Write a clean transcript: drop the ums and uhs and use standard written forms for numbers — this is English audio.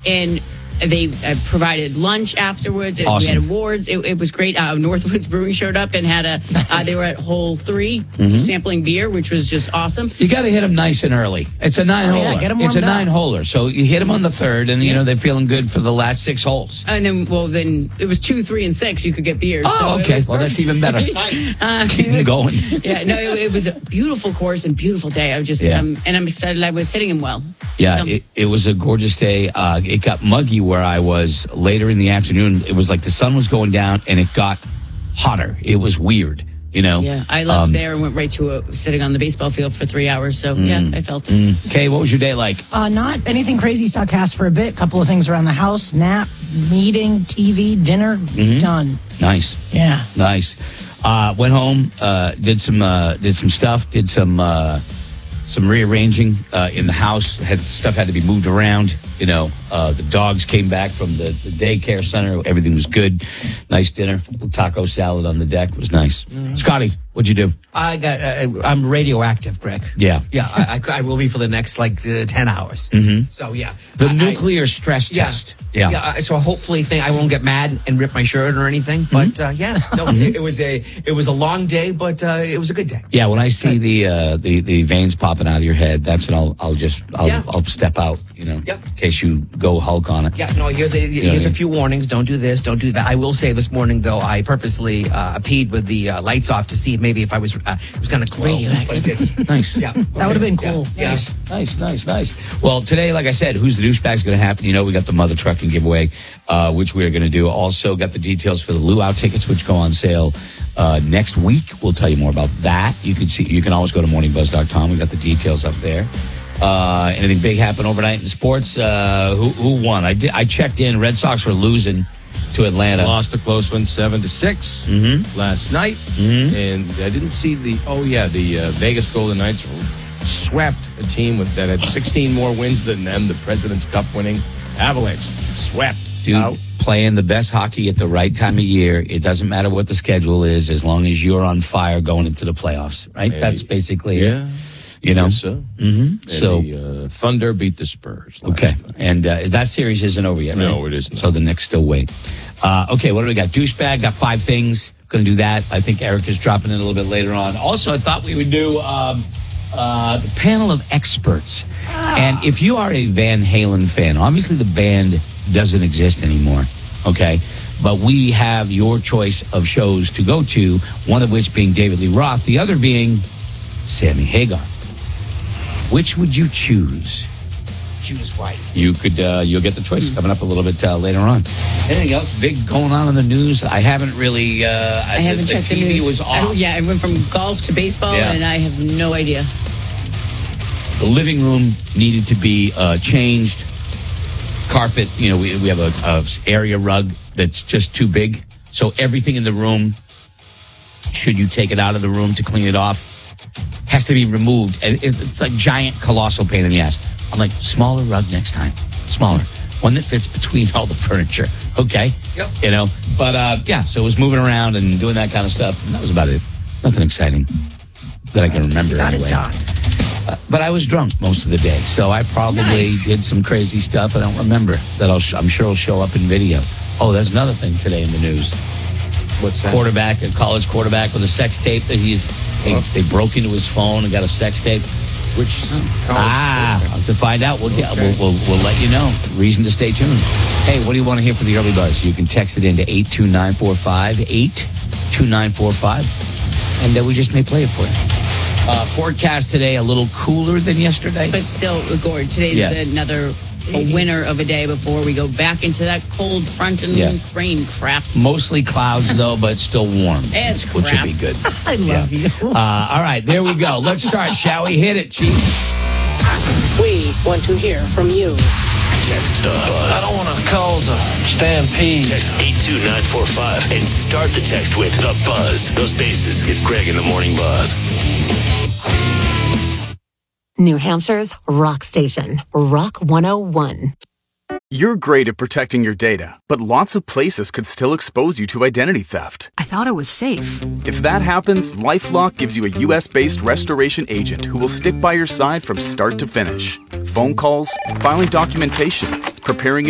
and they provided lunch afterwards. Awesome. We had awards. It was great. Northwoods Brewing showed up and had they were at Hole 3 sampling beer, which was just awesome. You got to hit them nice and early. It's a 9-holer. Get 'em It's a warmed up. 9-holer. So you hit them on the third, and they're feeling good for the last 6 holes. And then it was 2, 3, and 6. You could get beers. Oh, so okay. Well, that's even better. Keep them going. Yeah, no, it was a beautiful course and beautiful day. I was just, and I'm excited I was hitting him well. Yeah, it was a gorgeous day. It got muggy where I was later in the afternoon. It was like the sun was going down and it got hotter. It was weird, Yeah, I left there and went right to sitting on the baseball field for 3 hours. So, I felt it. Kay, what was your day like? Not anything crazy. Saw Cass for a bit. Couple of things around the house. Nap, meeting, TV, dinner. Done. Nice. Yeah. Nice. Went home, did some stuff, did some rearranging in the house. Stuff had to be moved around. The dogs came back from the daycare center. Everything was good. Nice dinner. Taco salad on the deck was nice. Scotty, what'd you do? I'm radioactive, Greg. Yeah. Yeah, I will be for the next 10 hours. So, yeah. The nuclear stress test. Yeah. So hopefully I won't get mad and rip my shirt or anything. But, it was a long day, but it was a good day. Yeah, when I see the veins popping out of your head, that's when I'll step out, in case you go Hulk on it. Yeah, no, here's a few warnings. Don't do this, don't do that. I will say this morning, though, I purposely peed with the lights off to see if I was going to glow. Nice. Yeah. That would have been cool. Yeah. Nice. Well, today, like I said, Who's the Douchebag is going to happen. We got the Mother Trucking giveaway, which we're going to do. Also got the details for the Luau tickets, which go on sale next week. We'll tell you more about that. You can always go to morningbuzz.com. We got the details up there. Anything big happen overnight in sports? Who won? I checked in. Red Sox were losing to Atlanta. Lost a close one, 7-6 last night. And I didn't see the Vegas Golden Knights swept a team that had 16 more wins than them, the President's Cup winning Avalanche. Swept. Dude, playing the best hockey at the right time of year. It doesn't matter what the schedule is, as long as you're on fire going into the playoffs, right? That's basically it. Yes, so. So the Thunder beat the Spurs. Okay. And that series isn't over yet, right? No, it isn't. So the Knicks still wait. Okay, what do we got? Douchebag, got 5 things. Going to do that. I think Eric is dropping in a little bit later on. Also, I thought we would do the panel of experts. And if you are a Van Halen fan, obviously the band doesn't exist anymore, okay? But we have your choice of shows to go to, one of which being David Lee Roth, the other being Sammy Hagar. Which would you choose? Choose right. You'll get the choice coming up a little bit later on. Anything else big going on in the news? I haven't really. I haven't checked the TV news. was off. I went from golf to baseball, and I have no idea. The living room needed to be changed. Carpet, we have a area rug that's just too big. So everything in the room, should you take it out of the room to clean it off, has to be removed. And it's like giant, colossal pain in the ass. I'm like, smaller rug next time. Smaller. One that fits between all the furniture. Okay. Yep. But so it was moving around and doing that kind of stuff. And that was about it. Nothing exciting that I can remember anyway. But I was drunk most of the day, so I probably did some crazy stuff I don't remember that I'm sure will show up in video. Oh, that's another thing today in the news. What's that? A college quarterback with a sex tape that they broke into his phone and got a sex tape. Which college? To find out, we'll let you know. Reason to stay tuned. Hey, what do you want to hear for the early buzz? You can text it into 82945, 82945, and we just may play it for you. Forecast today a little cooler than yesterday, but still, Gord, today's another winter of a day before we go back into that cold front and rain crap. Mostly clouds though, but still warm. It's crap. Which would be good. I love you. All right, there we go. Let's start. Shall we? Hit it, Chief. We want to hear from you. Text the buzz. I don't want to cause a stampede. Text 82945 and start the text with the buzz. No spaces. It's Greg in the Morning Buzz. New Hampshire's rock station, Rock 101. You're great at protecting your data, but lots of places could still expose you to identity theft. I thought it was safe. If that happens, LifeLock gives you a U.S.-based restoration agent who will stick by your side from start to finish. Phone calls, filing documentation, preparing